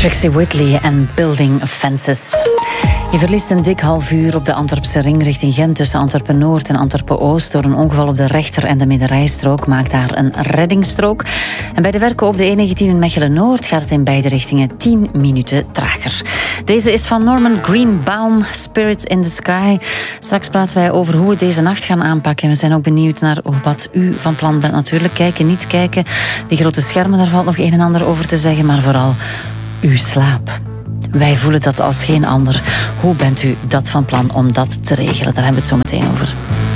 Trixie Whitley en Building Fences. Je verliest een dik half uur op de Antwerpse ring richting Gent tussen Antwerpen-Noord en Antwerpen-Oost. Door een ongeval op de rechter- en de middenrijstrook maakt daar een reddingsstrook. En bij de werken op de E19 in Mechelen-Noord gaat het in beide richtingen 10 minuten trager. Deze is van Norman Greenbaum, Spirit in the Sky. Straks praten wij over hoe we deze nacht gaan aanpakken. We zijn ook benieuwd naar wat u van plan bent. Natuurlijk kijken, niet kijken. Die grote schermen, daar valt nog een en ander over te zeggen. Maar vooral uw slaap. Wij voelen dat als geen ander. Hoe bent u dat van plan om dat te regelen? Daar hebben we het zo meteen over.